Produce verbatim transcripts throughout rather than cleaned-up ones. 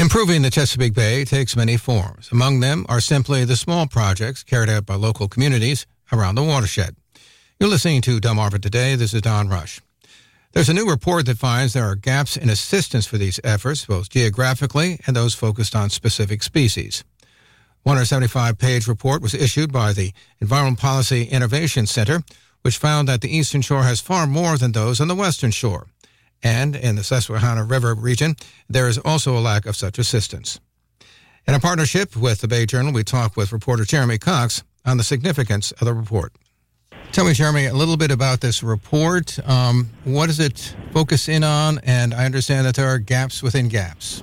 Improving the Chesapeake Bay takes many forms. Among them are simply the small projects carried out by local communities around the watershed. You're listening to Delmarva Today. This is Don Rush. There's a new report that finds there are gaps in assistance for these efforts, both geographically and those focused on specific species. A one hundred seventy-five page report was issued by the Environmental Policy Innovation Center, which found that the Eastern Shore has far more than those on the Western Shore. And in the Susquehanna River region, there is also a lack of such assistance. In a partnership with the Bay Journal, we talked with reporter Jeremy Cox on the significance of the report. Tell me, Jeremy, a little bit about this report. Um, what does it focus in on? And I understand that there are gaps within gaps.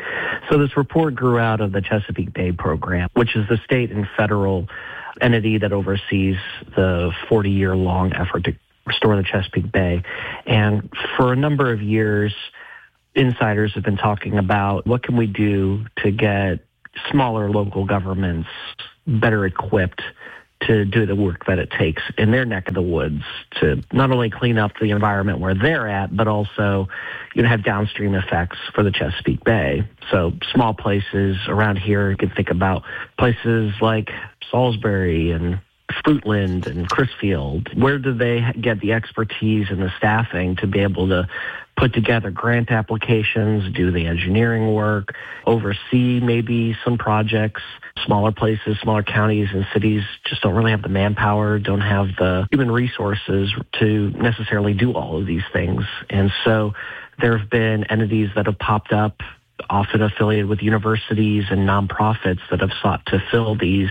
So this report grew out of the Chesapeake Bay program, which is the state and federal entity that oversees the forty-year-long effort to restore the Chesapeake Bay. And for a number of years, insiders have been talking about what can we do to get smaller local governments better equipped to do the work that it takes in their neck of the woods to not only clean up the environment where they're at, but also, you know, have downstream effects for the Chesapeake Bay. So small places around here, you can think about places like Salisbury and Fruitland and Crisfield. Where do they get the expertise and the staffing to be able to put together grant applications, do the engineering work, oversee maybe some projects? Smaller places, smaller counties and cities just don't really have the manpower, don't have the human resources to necessarily do all of these things. And so there have been entities that have popped up, often affiliated with universities and nonprofits that have sought to fill these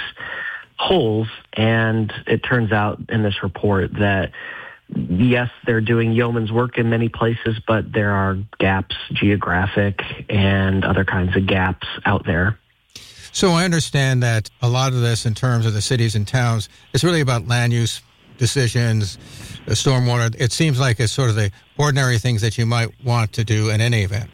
holes. And it turns out in this report that yes, they're doing yeoman's work in many places, but there are gaps, geographic and other kinds of gaps out there. So I understand that a lot of this in terms of the cities and towns is really about land use decisions, the stormwater. It seems like it's sort of the ordinary things that you might want to do in any event.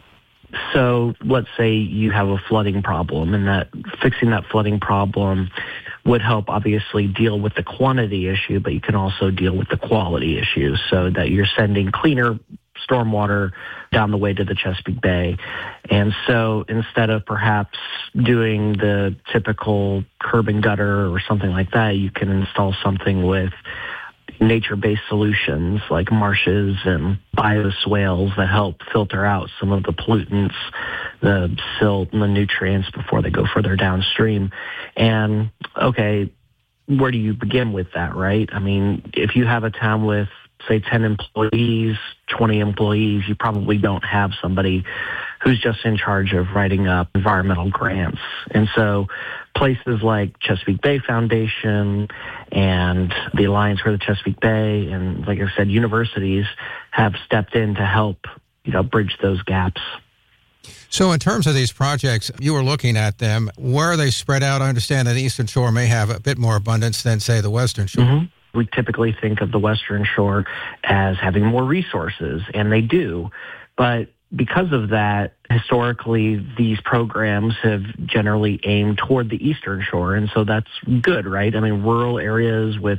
So let's say you have a flooding problem, and that fixing that flooding problem would help obviously deal with the quantity issue, but you can also deal with the quality issue so that you're sending cleaner stormwater down the way to the Chesapeake Bay. And so instead of perhaps doing the typical curb and gutter or something like that, you can install something with nature-based solutions like marshes and bioswales that help filter out some of the pollutants, the silt and the nutrients before they go further downstream. And, okay, where do you begin with that, right? I mean, if you have a town with, say, ten employees, twenty employees, you probably don't have somebody who's just in charge of writing up environmental grants. And so places like Chesapeake Bay Foundation and the Alliance for the Chesapeake Bay and, like I said, universities have stepped in to help, you know, bridge those gaps. So in terms of these projects, you were looking at them. Where are they spread out? I understand that the Eastern Shore may have a bit more abundance than, say, the Western Shore. Mm-hmm. We typically think of the Western Shore as having more resources, and they do. But because of that, historically, these programs have generally aimed toward the Eastern Shore, and so that's good, right? I mean, rural areas with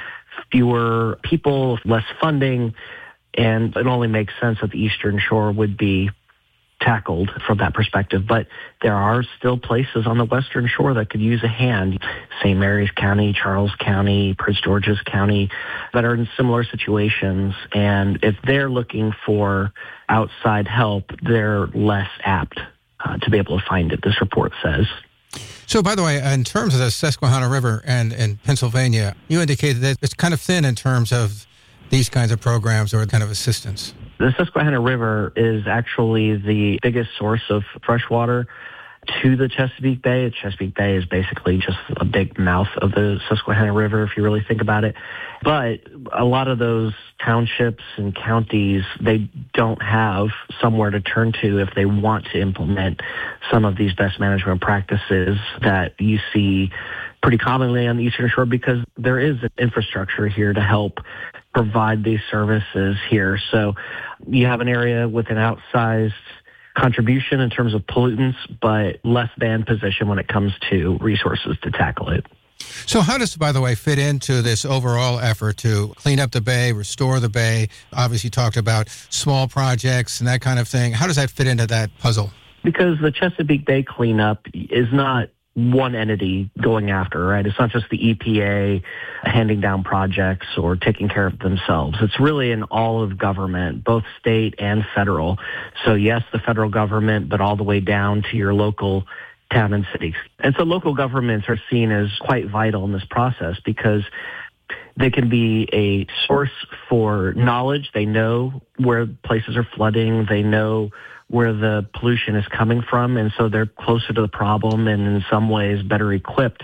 fewer people, less funding, and it only makes sense that the Eastern Shore would be tackled from that perspective. But there are still places on the Western Shore that could use a hand. Saint Mary's County, Charles County, Prince George's County, that are in similar situations. And if they're looking for outside help, they're less apt uh, to be able to find it, this report says. So, by the way, in terms of the Susquehanna River and in Pennsylvania, you indicated that it's kind of thin in terms of these kinds of programs or kind of assistance. The Susquehanna River is actually the biggest source of fresh water to the Chesapeake Bay. Chesapeake Bay is basically just a big mouth of the Susquehanna River, if you really think about it. But a lot of those townships and counties, they don't have somewhere to turn to if they want to implement some of these best management practices that you see pretty commonly on the Eastern Shore, because there is an infrastructure here to help provide these services here. So you have an area with an outsized contribution in terms of pollutants, but less than position when it comes to resources to tackle it. So how does, by the way, fit into this overall effort to clean up the bay, restore the bay? Obviously, you talked about small projects and that kind of thing. How does that fit into that puzzle? Because the Chesapeake Bay cleanup is not one entity going after, right? It's not just the E P A handing down projects or taking care of themselves. It's really an all of government, both state and federal. So yes, the federal government, but all the way down to your local town and cities. And so local governments are seen as quite vital in this process because they can be a source for knowledge. They know where places are flooding. They know where the pollution is coming from, and so they're closer to the problem and in some ways better equipped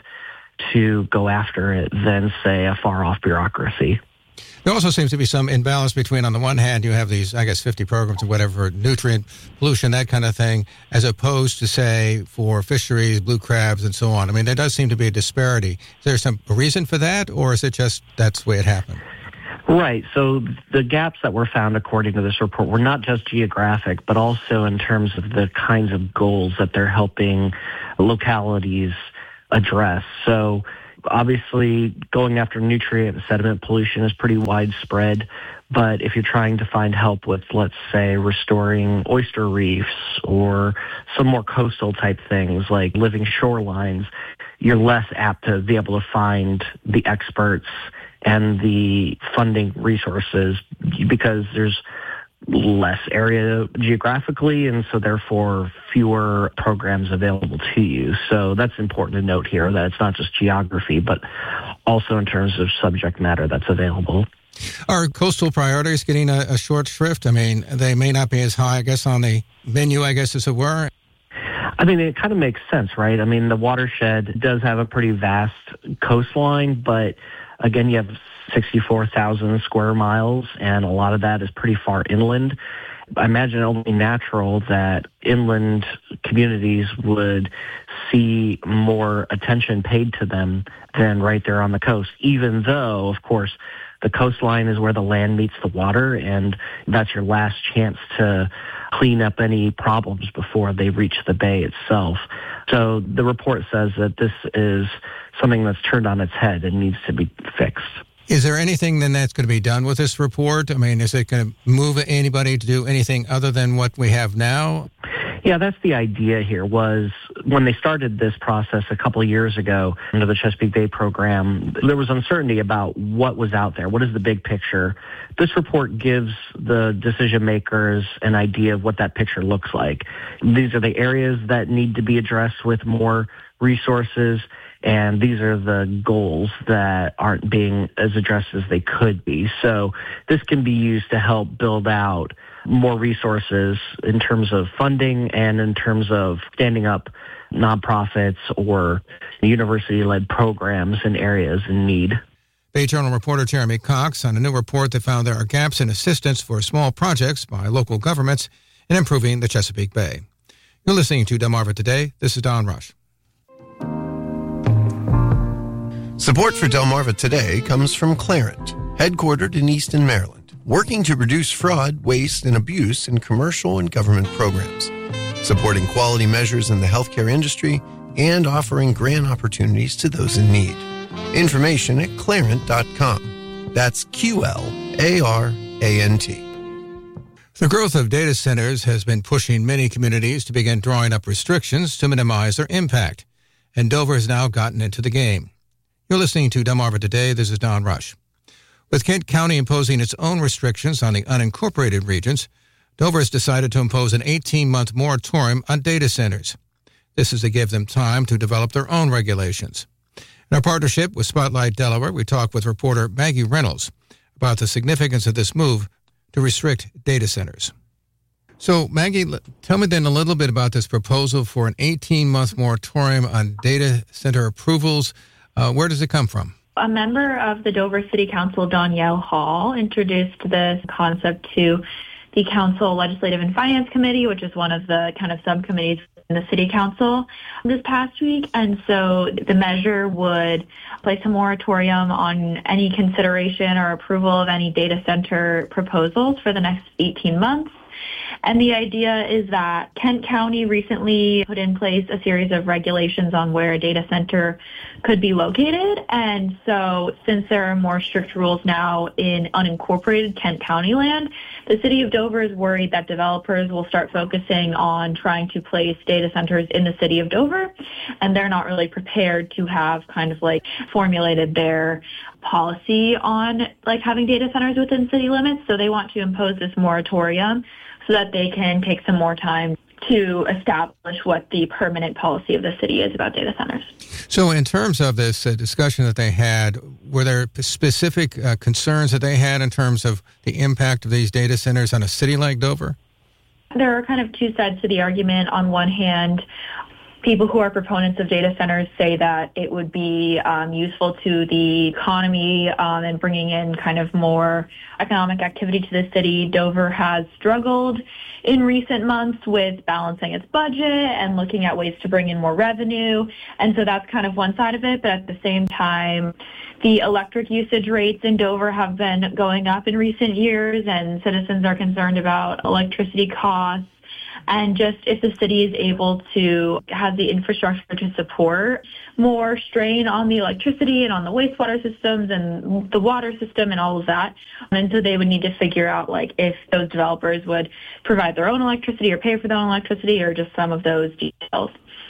to go after it than, say, a far-off bureaucracy. There also seems to be some imbalance between, on the one hand, you have these, I guess, fifty programs or whatever, nutrient pollution, that kind of thing, as opposed to, say, for fisheries, blue crabs, and so on. I mean, there does seem to be a disparity. Is there some reason for that, or is it just that's the way it happened? Right. So the gaps that were found, according to this report, were not just geographic, but also in terms of the kinds of goals that they're helping localities address. So obviously, going after nutrient and sediment pollution is pretty widespread. But if you're trying to find help with, let's say, restoring oyster reefs or some more coastal type things like living shorelines, you're less apt to be able to find the experts and the funding resources because there's less area geographically, and so therefore fewer programs available to you. So that's important to note here, that it's not just geography, but also in terms of subject matter that's available. Are coastal priorities getting a, a short shrift? I mean, they may not be as high, I guess, on the menu, I guess, as it were. I mean, it kind of makes sense, right? I mean, the watershed does have a pretty vast coastline, but again, you have sixty-four thousand square miles, and a lot of that is pretty far inland. I imagine it only natural that inland communities would see more attention paid to them than right there on the coast, even though, of course, the coastline is where the land meets the water, and that's your last chance to clean up any problems before they reach the bay itself. So the report says that this is something that's turned on its head and needs to be fixed. Is there anything then that's going to be done with this report? I mean, is it going to move anybody to do anything other than what we have now? Yeah, that's the idea here, was when they started this process a couple of years ago under the Chesapeake Bay program, there was uncertainty about what was out there. What is the big picture? This report gives the decision makers an idea of what that picture looks like. These are the areas that need to be addressed with more resources, and these are the goals that aren't being as addressed as they could be. So this can be used to help build out more resources in terms of funding and in terms of standing up nonprofits or university-led programs in areas in need. Bay Journal reporter Jeremy Cox on a new report that found there are gaps in assistance for small projects by local governments in improving the Chesapeake Bay. You're listening to Delmarva Today. This is Don Rush. Support for Delmarva Today comes from Clarent, headquartered in Easton, Maryland, working to reduce fraud, waste, and abuse in commercial and government programs, supporting quality measures in the healthcare industry, and offering grant opportunities to those in need. Information at clarent dot com. That's Q L A R A N T. The growth of data centers has been pushing many communities to begin drawing up restrictions to minimize their impact, and Dover has now gotten into the game. You're listening to Delmarva Today. This is Don Rush. With Kent County imposing its own restrictions on the unincorporated regions, Dover has decided to impose an eighteen-month moratorium on data centers. This is to give them time to develop their own regulations. In our partnership with Spotlight Delaware, we talk with reporter Maggie Reynolds about the significance of this move to restrict data centers. So, Maggie, tell me then a little bit about this proposal for an eighteen-month moratorium on data center approvals. Uh, where does it come from? A member of the Dover City Council, Danielle Hall, introduced this concept to the Council Legislative and Finance Committee, which is one of the kind of subcommittees in the City Council this past week. And so the measure would place a moratorium on any consideration or approval of any data center proposals for the next eighteen months. And the idea is that Kent County recently put in place a series of regulations on where a data center could be located. And so since there are more strict rules now in unincorporated Kent County land, the city of Dover is worried that developers will start focusing on trying to place data centers in the city of Dover. And they're not really prepared to have kind of like formulated their policy on like having data centers within city limits. So they want to impose this moratorium so that they can take some more time to establish what the permanent policy of the city is about data centers. So in terms of this uh, discussion that they had, were there specific uh, concerns that they had in terms of the impact of these data centers on a city like Dover? There are kind of two sides to the argument. On one hand, people who are proponents of data centers say that it would be um, useful to the economy um, and bringing in kind of more economic activity to the city. Dover has struggled in recent months with balancing its budget and looking at ways to bring in more revenue. And so that's kind of one side of it. But at the same time, the electric usage rates in Dover have been going up in recent years, and citizens are concerned about electricity costs. And just if the city is able to have the infrastructure to support more strain on the electricity and on the wastewater systems and the water system and all of that. And so they would need to figure out like if those developers would provide their own electricity or pay for their own electricity or just some of those details.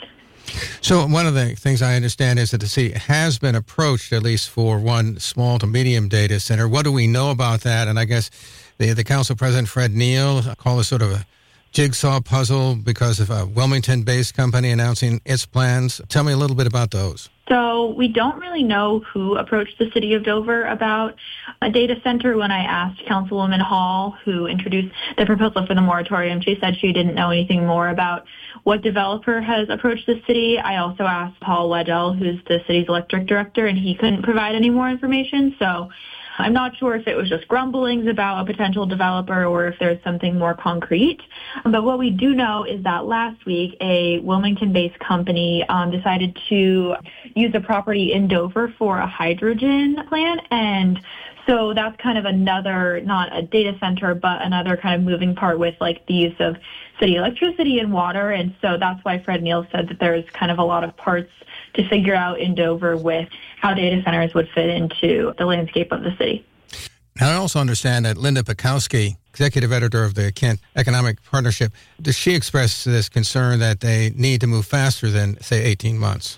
So one of the things I understand is that the city has been approached, at least for one small to medium data center. What do we know about that? And I guess the, the council president, Fred Neal, called it sort of a jigsaw puzzle because of a Wilmington-based company announcing its plans. Tell me a little bit about those. So we don't really know who approached the city of Dover about a data center. When I asked Councilwoman Hall, who introduced the proposal for the moratorium, she said she didn't know anything more about what developer has approached the city. I also asked Paul Weddell, who's the city's electric director, and he couldn't provide any more information. So I'm not sure if it was just grumblings about a potential developer or if there's something more concrete. But what we do know is that last week, a Wilmington-based company um, decided to use a property in Dover for a hydrogen plant. And so that's kind of another, not a data center, but another kind of moving part with like the use of city electricity and water. And so that's why Fred Neal said that there's kind of a lot of parts to figure out in Dover with how data centers would fit into the landscape of the city. Now, I also understand that Linda Pekowski, executive editor of the Kent Economic Partnership, does she express this concern that they need to move faster than, say, eighteen months?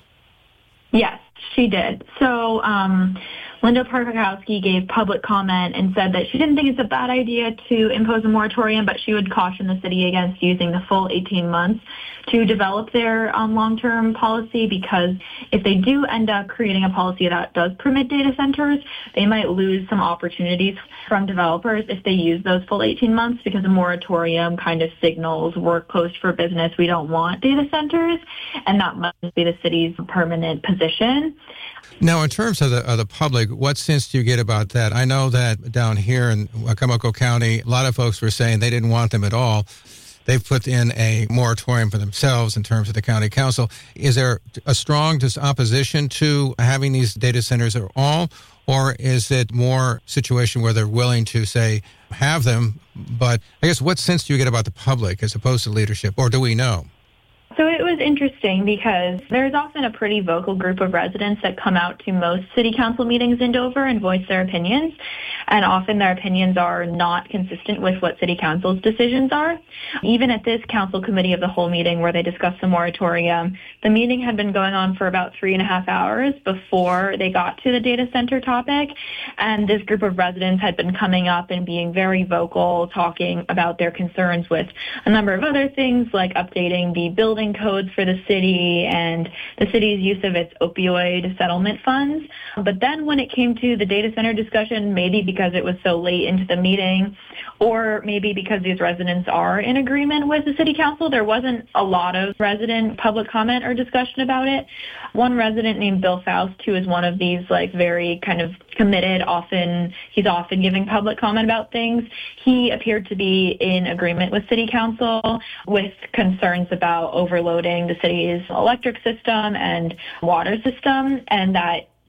Yes, she did. So um, Linda Pekowski gave public comment and said that she didn't think it's a bad idea to impose a moratorium, but she would caution the city against using the full eighteen months to develop their um, long-term policy, because if they do end up creating a policy that does permit data centers, they might lose some opportunities from developers if they use those full eighteen months, because a moratorium kind of signals we're closed for business, we don't want data centers, and that must be the city's permanent position. Now, in terms of the, of the public, what sense do you get about that? I know that down here in Wacomico County, a lot of folks were saying they didn't want them at all. They've put in a moratorium for themselves in terms of the county council. Is there a strong opposition to having these data centers at all, or is it more situation where they're willing to, say, have them? But I guess what sense do you get about the public as opposed to leadership, or do we know? So it was interesting because there's often a pretty vocal group of residents that come out to most city council meetings in Dover and voice their opinions. And often their opinions are not consistent with what city council's decisions are. Even at this council committee of the whole meeting where they discussed the moratorium, the meeting had been going on for about three and a half hours before they got to the data center topic. And this group of residents had been coming up and being very vocal, talking about their concerns with a number of other things like updating the building codes for the city and the city's use of its opioid settlement funds. But then when it came to the data center discussion, maybe because it was so late into the meeting, or maybe because these residents are in agreement with the city council, there wasn't a lot of resident public comment or discussion about it. One resident named Bill Faust, who is one of these like very kind of committed, often he's often giving public comment about things, he appeared to be in agreement with city council with concerns about overloading the city's electric system and water system, and that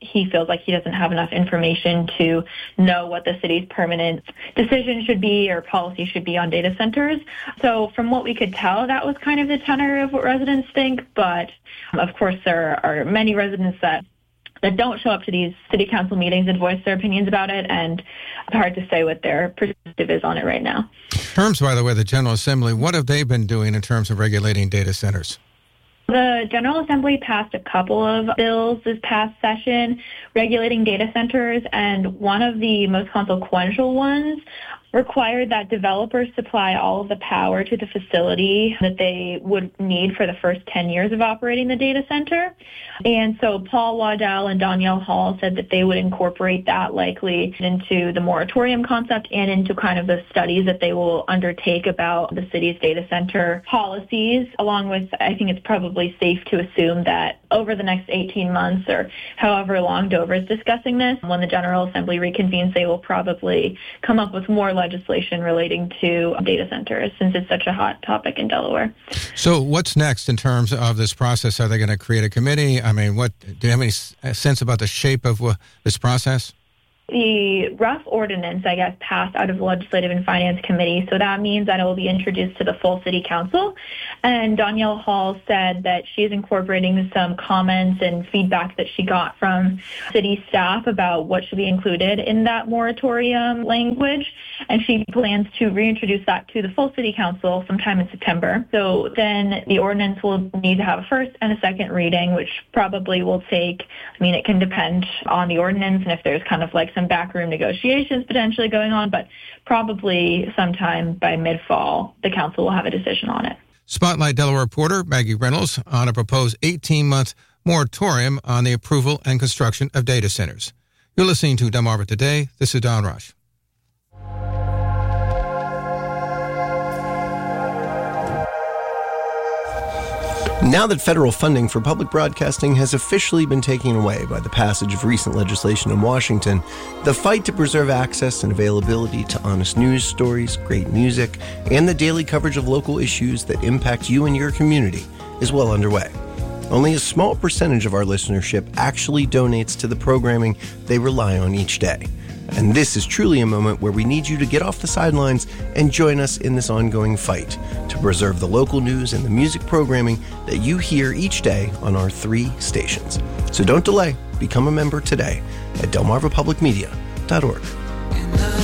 he feels like he doesn't have enough information to know what the city's permanent decision should be or policy should be on data centers. So from what we could tell, that was kind of the tenor of what residents think. But of course, there are many residents that that don't show up to these city council meetings and voice their opinions about it, and it's hard to say what their perspective is on it right now. In terms, by the way, the General Assembly, what have they been doing in terms of regulating data centers? The General Assembly passed a couple of bills this past session regulating data centers, and one of the most consequential ones required that developers supply all of the power to the facility that they would need for the first ten years of operating the data center. And so Paul Waddell and Danielle Hall said that they would incorporate that likely into the moratorium concept and into kind of the studies that they will undertake about the city's data center policies, along with, I think it's probably safe to assume that over the next eighteen months or however long Dover is discussing this, when the General Assembly reconvenes, they will probably come up with more legislation relating to data centers, since it's such a hot topic in Delaware. So what's next in terms of this process? Are they going to create a committee? I mean, what do you have any sense about the shape of uh, this process? The rough ordinance, I guess, passed out of the Legislative and Finance Committee, so that means that it will be introduced to the full City Council. And Danielle Hall said that she is incorporating some comments and feedback that she got from city staff about what should be included in that moratorium language, and she plans to reintroduce that to the full City Council sometime in September. So then the ordinance will need to have a first and a second reading, which probably will take, I mean, it can depend on the ordinance and if there's kind of like some backroom negotiations potentially going on, but probably sometime by mid-fall, the council will have a decision on it. Spotlight Delaware reporter Maggie Reynolds on a proposed eighteen-month moratorium on the approval and construction of data centers. You're listening to Delmarva Today. This is Don Rush. Now that federal funding for public broadcasting has officially been taken away by the passage of recent legislation in Washington, the fight to preserve access and availability to honest news stories, great music, and the daily coverage of local issues that impact you and your community is well underway. Only a small percentage of our listenership actually donates to the programming they rely on each day. And this is truly a moment where we need you to get off the sidelines and join us in this ongoing fight to preserve the local news and the music programming that you hear each day on our three stations. So don't delay. Become a member today at delmarva public media dot org.